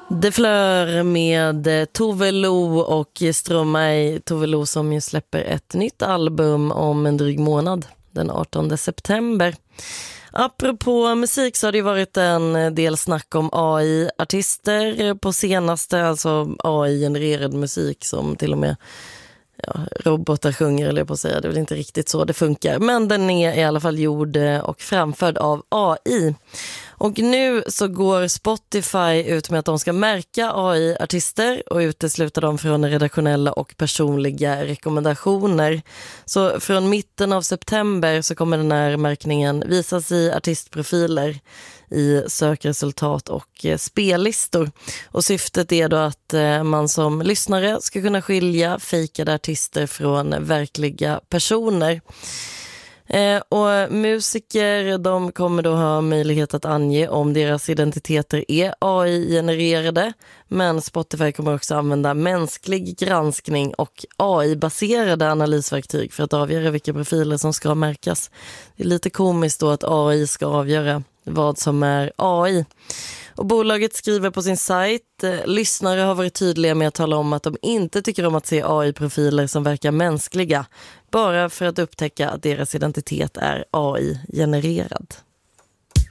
Det Fleur med Tove Lo och Stromae. Tove Lo som ju släpper ett nytt album om en dryg månad, den 18 september. Apropå musik så har det varit en del snack om AI-artister på senaste, alltså AI-genererad musik som till och med robotar sjunger, eller på att säga. Det är väl inte riktigt så det funkar. Men den är i alla fall gjord och framförd av AI. Och nu så går Spotify ut med att de ska märka AI-artister och utesluta dem från redaktionella och personliga rekommendationer. Så från mitten av september så kommer den här märkningen visas i artistprofiler, i sökresultat och spellistor. Och syftet är då att man som lyssnare ska kunna skilja fejkade artister från verkliga personer. Och musiker, de kommer då ha möjlighet att ange om deras identiteter är AI-genererade, men Spotify kommer också använda mänsklig granskning och AI-baserade analysverktyg för att avgöra vilka profiler som ska märkas. Det är lite komiskt då att AI ska avgöra vad som är AI. Och bolaget skriver på sin sajt: lyssnare har varit tydliga med att tala om att de inte tycker om att se AI-profiler som verkar mänskliga, bara för att upptäcka att deras identitet är AI-genererad.